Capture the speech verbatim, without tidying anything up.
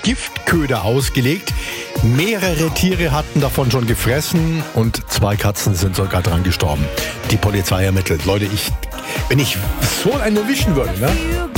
Giftköder ausgelegt. Mehrere Tiere hatten davon schon gefressen und zwei Katzen sind sogar dran gestorben. Die Polizei ermittelt. Leute, ich, wenn ich so einen erwischen würde, ne?